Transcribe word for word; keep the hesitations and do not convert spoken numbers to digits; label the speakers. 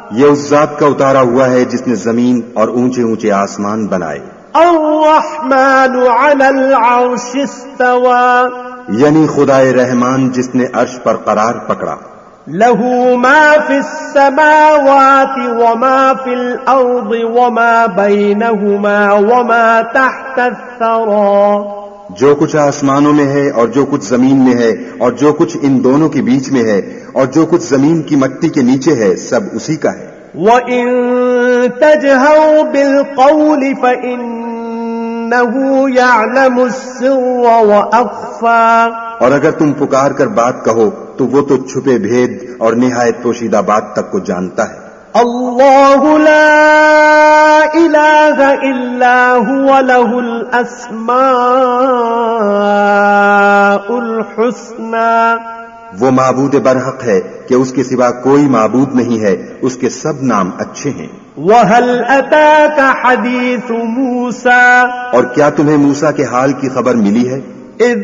Speaker 1: یہ اس ذات کا اتارا ہوا ہے جس نے زمین اور اونچے اونچے آسمان بنائے.
Speaker 2: الرحمن على العرش استوى
Speaker 1: یعنی خدائے رحمان جس نے عرش پر قرار پکڑا.
Speaker 2: له ما في السماوات وما في الأرض وما بينهما وما تحت الثرى.
Speaker 1: جو کچھ آسمانوں میں ہے اور جو کچھ زمین میں ہے اور جو کچھ ان دونوں کے بیچ میں ہے اور جو کچھ زمین کی مٹی کے نیچے ہے سب اسی کا ہے.
Speaker 2: وَإِن تَجْهَرْ بِالْقَوْلِ فَإِنَّهُ يَعْلَمُ السِّرَّ وَأَخْفَى.
Speaker 1: اور اگر تم پکار کر بات کہو تو وہ تو چھپے بھید اور نہایت پوشیدہ بات تک کو جانتا ہے.
Speaker 2: اللہ لا الہ الا هو له الاسماء الحسنى.
Speaker 1: وہ معبود برحق ہے کہ اس کے سوا کوئی معبود نہیں ہے، اس کے سب نام اچھے ہیں.
Speaker 2: وَهَلْ أَتَاكَ حَدِيثُ مُوسَى.
Speaker 1: اور کیا تمہیں موسیٰ کے حال کی خبر ملی ہے؟